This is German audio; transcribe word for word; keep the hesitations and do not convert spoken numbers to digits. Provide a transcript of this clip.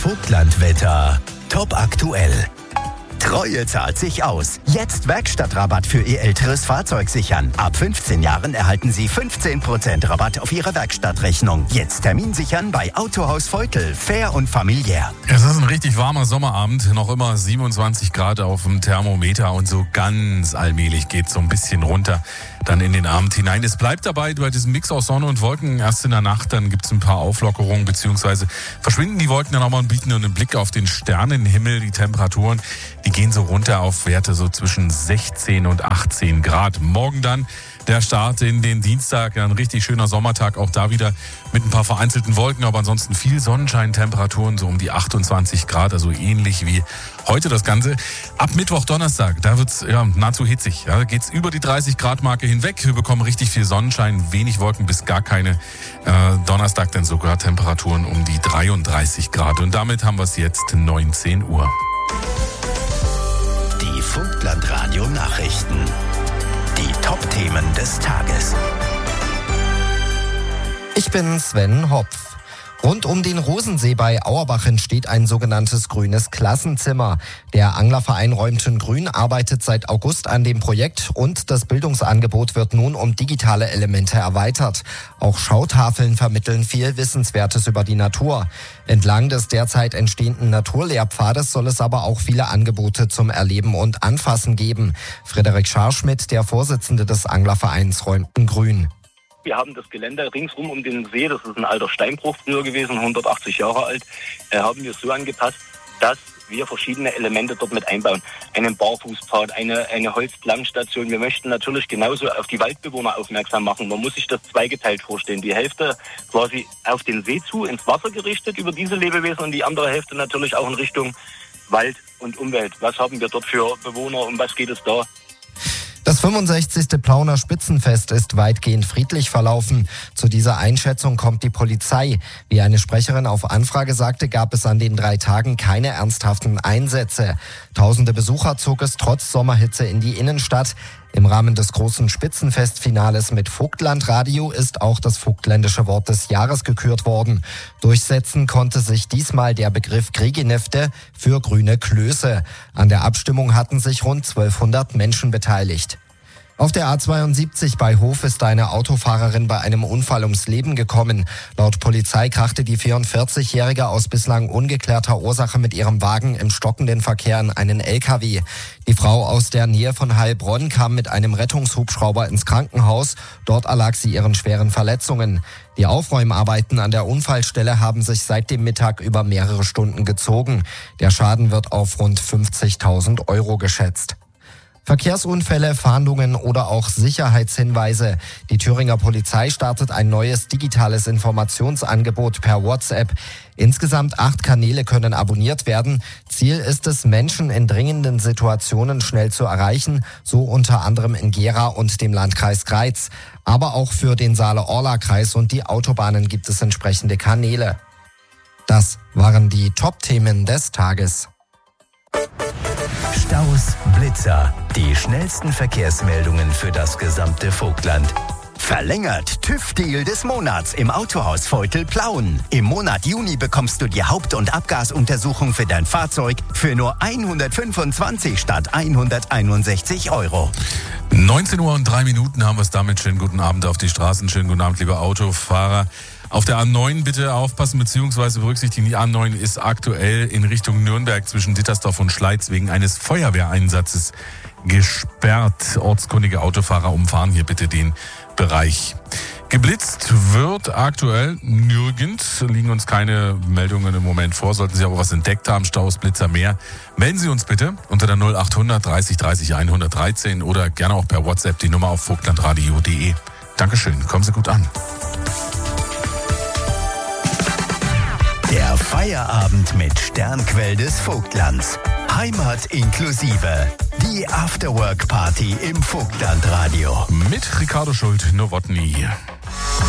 Vogtlandwetter. Top aktuell. Treue zahlt sich aus. Jetzt Werkstattrabatt für Ihr älteres Fahrzeug sichern. Ab fünfzehn Jahren erhalten Sie fünfzehn Prozent Rabatt auf Ihre Werkstattrechnung. Jetzt Termin sichern bei Autohaus Feutel. Fair und familiär. Es ist ein richtig warmer Sommerabend. Noch immer siebenundzwanzig Grad auf dem Thermometer. Und so ganz allmählich geht es so ein bisschen runter dann in den Abend hinein. Es bleibt dabei bei diesem Mix aus Sonne und Wolken. Erst in der Nacht, dann gibt es ein paar Auflockerungen, beziehungsweise verschwinden die Wolken dann auch mal und bieten einen Blick auf den Sternenhimmel. Die Temperaturen, die gehen so runter auf Werte so zwischen sechzehn und achtzehn Grad. Morgen dann der Start in den Dienstag, ein richtig schöner Sommertag, auch da wieder mit ein paar vereinzelten Wolken, aber ansonsten viel Sonnenschein, Temperaturen so um die achtundzwanzig Grad, also ähnlich wie heute das Ganze. Ab Mittwoch, Donnerstag, da wird's ja nahezu hitzig. Ja, geht's über die dreißig Grad Marke hinweg. Wir bekommen richtig viel Sonnenschein, wenig Wolken bis gar keine. Äh, Donnerstag dann sogar Temperaturen um die dreiunddreißig Grad. Und damit haben wir es jetzt neunzehn Uhr. Die Vogtlandradio Nachrichten. Die Top-Themen des Tages. Ich bin Sven Hopf. Rund um den Rosensee bei Auerbach entsteht ein sogenanntes grünes Klassenzimmer. Der Anglerverein Räumten Grün arbeitet seit August an dem Projekt und das Bildungsangebot wird nun um digitale Elemente erweitert. Auch Schautafeln vermitteln viel Wissenswertes über die Natur. Entlang des derzeit entstehenden Naturlehrpfades soll es aber auch viele Angebote zum Erleben und Anfassen geben. Frederik Scharschmidt, der Vorsitzende des Anglervereins Räumten Grün. Wir haben das Gelände ringsrum um den See, das ist ein alter Steinbruch früher gewesen, hundertachtzig Jahre alt, äh, haben wir so angepasst, dass wir verschiedene Elemente dort mit einbauen. Einen Barfußpfad, eine, eine Holzplankstation. Wir möchten natürlich genauso auf die Waldbewohner aufmerksam machen. Man muss sich das zweigeteilt vorstellen. Die Hälfte quasi auf den See zu, ins Wasser gerichtet über diese Lebewesen und die andere Hälfte natürlich auch in Richtung Wald und Umwelt. Was haben wir dort für Bewohner, um was geht es da? Das fünfundsechzigste Plauner Spitzenfest ist weitgehend friedlich verlaufen. Zu dieser Einschätzung kommt die Polizei. Wie eine Sprecherin auf Anfrage sagte, gab es an den drei Tagen keine ernsthaften Einsätze. Tausende Besucher zog es trotz Sommerhitze in die Innenstadt. Im Rahmen des großen Spitzenfestfinales mit Vogtlandradio ist auch das vogtländische Wort des Jahres gekürt worden. Durchsetzen konnte sich diesmal der Begriff Kriginefte für grüne Klöße. An der Abstimmung hatten sich rund zwölfhundert Menschen beteiligt. Auf der A zweiundsiebzig bei Hof ist eine Autofahrerin bei einem Unfall ums Leben gekommen. Laut Polizei krachte die vierundvierzigjährige aus bislang ungeklärter Ursache mit ihrem Wagen im stockenden Verkehr in einen L K W. Die Frau aus der Nähe von Heilbronn kam mit einem Rettungshubschrauber ins Krankenhaus. Dort erlag sie ihren schweren Verletzungen. Die Aufräumarbeiten an der Unfallstelle haben sich seit dem Mittag über mehrere Stunden gezogen. Der Schaden wird auf rund fünfzigtausend Euro geschätzt. Verkehrsunfälle, Fahndungen oder auch Sicherheitshinweise. Die Thüringer Polizei startet ein neues digitales Informationsangebot per WhatsApp. Insgesamt acht Kanäle können abonniert werden. Ziel ist es, Menschen in dringenden Situationen schnell zu erreichen, so unter anderem in Gera und dem Landkreis Greiz. Aber auch für den Saale-Orla-Kreis und die Autobahnen gibt es entsprechende Kanäle. Das waren die Top-Themen des Tages. Staus, Blitzer, die schnellsten Verkehrsmeldungen für das gesamte Vogtland. Verlängert TÜV-Deal des Monats im Autohaus Feutel Plauen. Im Monat Juni bekommst du die Haupt- und Abgasuntersuchung für dein Fahrzeug für nur hundertfünfundzwanzig statt hunderteinundsechzig Euro. neunzehn Uhr und drei Minuten haben wir es damit. Schönen guten Abend auf die Straßen. Schönen guten Abend, liebe Autofahrer. Auf der A neun bitte aufpassen bzw. berücksichtigen. Die A neun ist aktuell in Richtung Nürnberg zwischen Dittersdorf und Schleiz wegen eines Feuerwehreinsatzes gesperrt. Ortskundige Autofahrer umfahren hier bitte den Bereich. Geblitzt wird aktuell nirgends. Liegen uns keine Meldungen im Moment vor. Sollten Sie aber was entdeckt haben, Staus, Blitzer, mehr, melden Sie uns bitte unter der null achthundert dreißig dreißig hundertdreizehn oder gerne auch per WhatsApp die Nummer auf vogtlandradio punkt de. Dankeschön, kommen Sie gut an. Der Feierabend mit Sternquell des Vogtlands. Heimat inklusive. Die Afterwork-Party im Vogtlandradio. Mit Ricardo Schult, Nowotny.